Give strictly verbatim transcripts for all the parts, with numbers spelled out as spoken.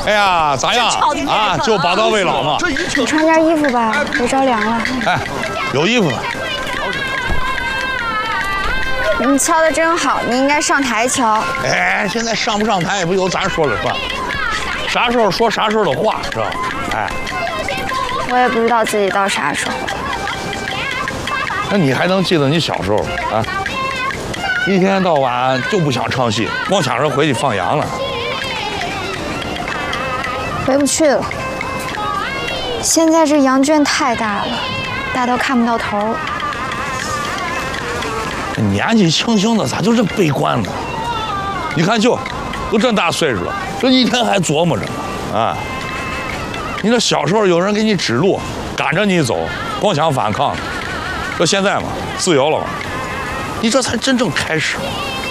哎呀，咋样啊？就宝刀未老嘛。 你穿件衣服吧，别着凉了。 哎，有衣服了。 你敲的真好，你应该上台敲。 哎，现在上不上台也不由咱说了算，啥时候说啥时候的话，知道吧？哎， 我也不知道自己到啥时候。 那你还能记得你小时候啊？一天到晚就不想唱戏，光想着回去放羊了。 回不去了。现在这羊圈太大了，大到看不到头。 年纪轻轻的咋就这悲观呢？你看就都这大岁数了，这一天还琢磨着呢啊！你这小时候有人给你指路，赶着你走，光想反抗。这现在嘛，自由了嘛，你这才真正开始。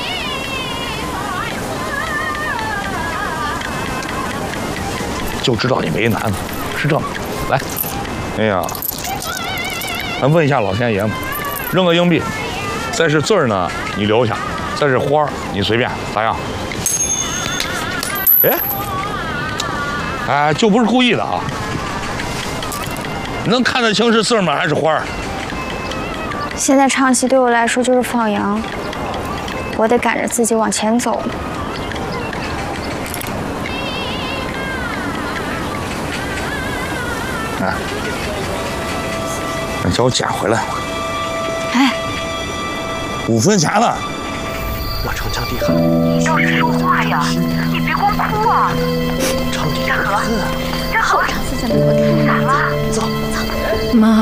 就知道你为难了，是这么来。哎呀，咱问一下老天爷嘛，扔个硬币。再是字儿呢，你留下；再是花儿，你随便，咋样？哎，哎，就不是故意的啊！你能看得清是字儿吗？还是花儿？ 现在唱戏对我来说就是放羊，我得赶着自己往前走。 哎，你叫我捡回来。 哎。 五分钱了， 我长江地海。 你倒是说话呀！你别光哭啊！ 长地嘉禾，嘉禾， 上次怎么不看咋了？ 走走。妈，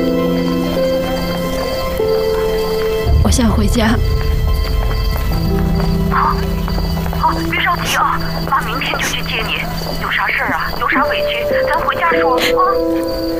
我想回家。 好，好，别着急啊，妈明天就去接你。有啥事儿啊？有啥委屈，咱回家说啊。